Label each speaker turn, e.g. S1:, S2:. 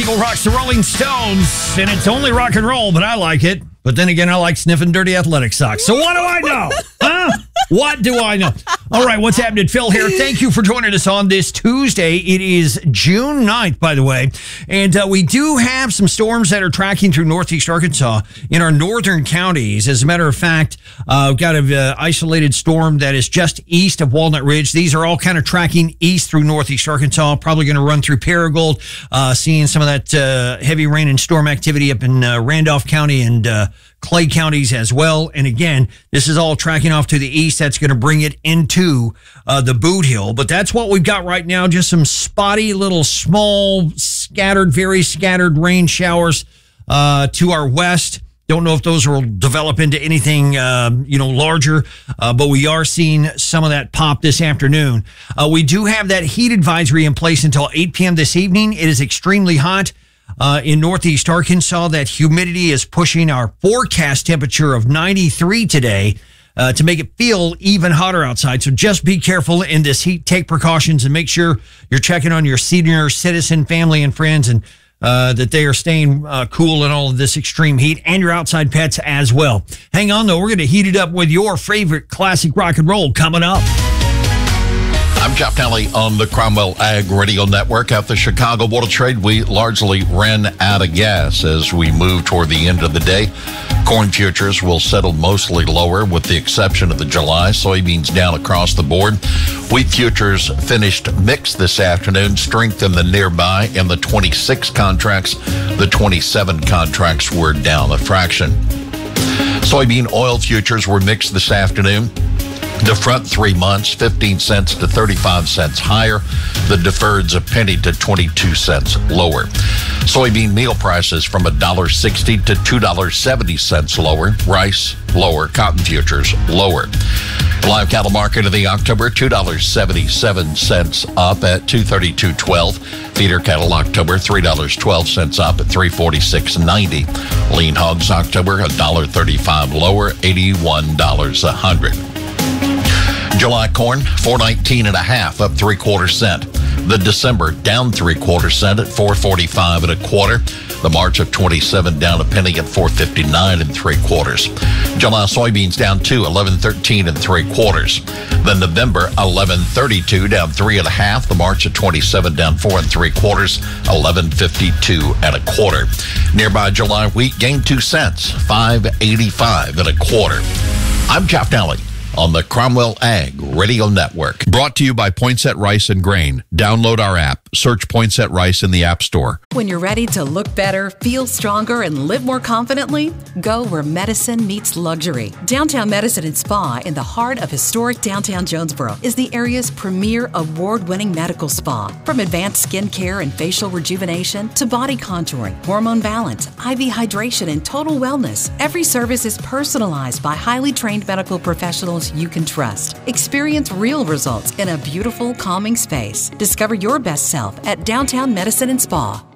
S1: Chicago rocks the Rolling Stones, and it's only rock and roll, but I like it. But then again, I like sniffing dirty athletic socks. So what do I know? Huh? What do I know? All right, what's happening? Phil here. Thank you for joining us on this Tuesday. It is June 9th, by the way. And we do have some storms that are tracking through northeast Arkansas in our northern counties. As a matter of fact, we've got an isolated storm that is just east of Walnut Ridge. These are all kind of tracking east through northeast Arkansas, probably going to run through Paragould, seeing some of that heavy rain and storm activity up in Randolph County and Clay counties as well. And again, this is all tracking off to the east. That's going to bring it into the Boot Hill. But that's what we've got right now. Just some spotty little small scattered, very scattered rain showers to our west. Don't know if those will develop into anything, larger, but we are seeing some of that pop this afternoon. We do have that heat advisory in place until 8 p.m. this evening. It is extremely hot. In northeast Arkansas, that humidity is pushing our forecast temperature of 93 today to make it feel even hotter outside. So just be careful in this heat. Take precautions and make sure you're checking on your senior citizen, family, and friends, and that they are staying cool in all of this extreme heat, and your outside pets as well. Hang on, though. We're going to heat it up with your favorite classic rock and roll coming up.
S2: I'm Jeff Talley on the Cromwell Ag Radio Network. At the Chicago Board of Trade, we largely ran out of gas as we move toward the end of the day. Corn futures will settle mostly lower with the exception of the July. Soybeans down across the board. Wheat futures finished mixed this afternoon. Strength in the nearby in the 26 contracts. The 27 contracts were down a fraction. Soybean oil futures were mixed this afternoon. The front 3 months, 15 cents to 35 cents higher. The deferred's a penny to 22 cents lower. Soybean meal prices from $1.60 to $2.70 lower. Rice lower. Cotton futures lower. The live cattle market of the October, $2.77 up at $232.12. Feeder cattle October, $3.12 up at $346.90. Lean hogs October, $1.35 lower, $81 a hundred. July corn, $4.19.5, up 3/4 cent. The December down 3/4 cent at $4.45 1/4. The March of 27 down a penny at $4.59 3/4. July soybeans down 2, $11.13 3/4. The November 11.32 down 3.5. The March of 27 down 4 3/4, $11.52 1/4. Nearby July wheat gained 2 cents, $5.85 1/4. I'm Jeff Talley on the Cromwell Ag Radio Network. Brought to you by Poinsett Rice and Grain. Download our app. Search Poinsett Rice in the App Store.
S3: When you're ready to look better, feel stronger, and live more confidently, go where medicine meets luxury. Downtown Medicine and Spa in the heart of historic downtown Jonesboro is the area's premier award-winning medical spa. From advanced skin care and facial rejuvenation to body contouring, hormone balance, IV hydration, and total wellness, every service is personalized by highly trained medical professionals you can trust. Experience real results in a beautiful, calming space. Discover your best self at Downtown Medicine and Spa.